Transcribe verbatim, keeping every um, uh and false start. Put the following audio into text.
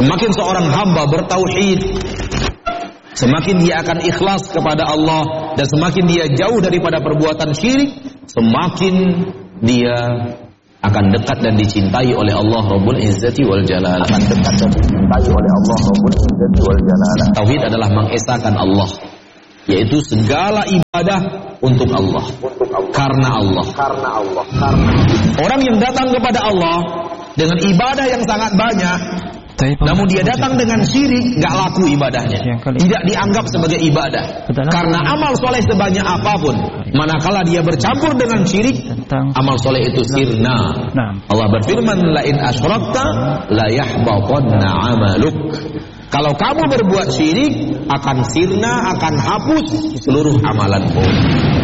Semakin seorang hamba bertauhid, semakin dia akan ikhlas kepada Allah, dan semakin dia jauh daripada perbuatan syirik, semakin dia akan dekat dan dicintai oleh Allah Rabbul Izzati wal Jalal. Akan dekat dan dicintai oleh Allah Rabbul Izzati wal Jalal. Tauhid adalah mengesahkan Allah, yaitu segala ibadah untuk Allah, untuk Allah. Karena Allah. Karena Allah. Karena orang yang datang kepada Allah dengan ibadah yang sangat banyak, namun dia datang dengan syirik, gak laku ibadahnya, tidak dianggap sebagai ibadah. Karena amal soleh sebanyak apapun, manakala dia bercampur dengan syirik, amal soleh itu sirna. Allah berfirman, la in asyrakta la yahbatanna amaluk. Kalau kamu berbuat syirik, akan sirna, akan hapus seluruh amalanmu.